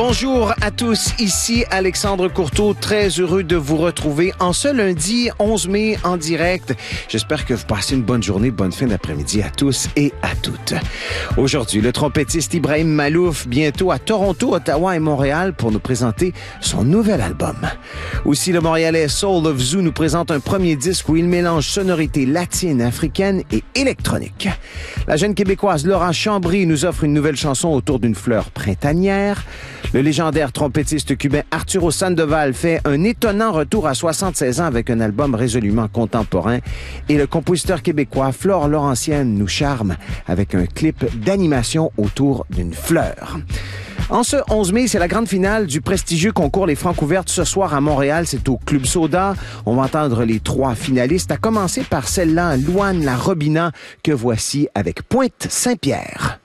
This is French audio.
Bonjour à tous, ici Alexandre Courteau, très heureux de vous retrouver en ce lundi 11 mai en direct. J'espère que vous passez une bonne journée, bonne fin d'après-midi à tous et à toutes. Aujourd'hui, le trompettiste Ibrahim Malouf, bientôt à Toronto, Ottawa et Montréal pour nous présenter son nouvel album. Aussi, le Montréalais Soul of Zoo nous présente un premier disque où il mélange sonorités latines, africaines et électroniques. La jeune Québécoise Laura Chambry nous offre une nouvelle chanson autour d'une fleur printanière. Le légendaire trompettiste cubain Arturo Sandoval fait un étonnant retour à 76 ans avec un album résolument contemporain. Et le compositeur québécois Flore Laurentienne nous charme avec un clip d'animation autour d'une fleur. En ce 11 mai, c'est la grande finale du prestigieux concours Les Francs ouvertes ce soir à Montréal. C'est au Club Soda. On va entendre les 3 finalistes, à commencer par celle-là, Louane La Robina, que voici avec Pointe Saint-Pierre.